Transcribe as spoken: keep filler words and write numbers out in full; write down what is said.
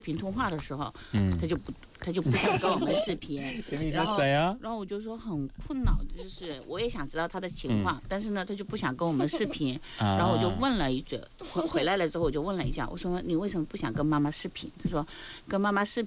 频通话的时候， 嗯， 他就不他就不想跟我们视频。 你说谁啊？ 然后我就说很困扰，就是我也想知道他的情况，嗯、但是呢，他就不想跟我们视频。 啊、 然后我就问了一嘴，回回来了之后我就问了一下，我说你为什么不想跟妈妈视频？他说跟妈妈视频。